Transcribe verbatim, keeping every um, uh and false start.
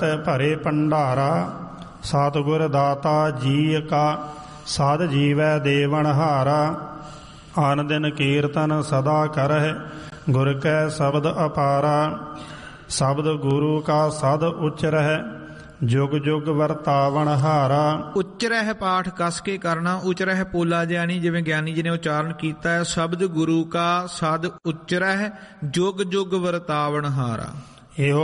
ਭਰੇ ਭੰਡਾਰਾ ਸਤਿਗੁਰ ਦਾਤਾ ਜੀ ਕਾ ਸਾਧ ਜੀਵੈ ਦੇਵਨ ਹਾਰਾ। ਆਨ ਦਿਨ ਕੀਰਤਨ ਸਦਾ ਕਰਹਿ ਗੁਰ ਕੈ ਸ਼ਬਦ ਅਪਾਰਾ। ਸ਼ਬਦ ਗੁਰੂ ਕਾ ਸਦ ਉਚਰਹਿ ਜੁਗ ਜੁਗ ਵਰਤਾਵਨ ਹਾਰਾ। ਉਚਰਹਿ ਪਾਠ ਕਸ ਕੇ ਕਰਨਾ, ਉਚਰਹਿ ਪੋਲਾ ਜਿਹਾ ਨਹੀਂ, ਜਿਵੇਂ ਗਿਆਨੀ ਜੀ ਨੇ ਉਚਾਰਨ ਕੀਤਾ ਹੈ। ਸ਼ਬਦ ਗੁਰੂ ਕਾ ਸਦ ਉਚਰਹਿ ਜੁਗ ਜੁਗ ਵਰਤਾਵਨ ਹਾਰਾ। ਇਹੋ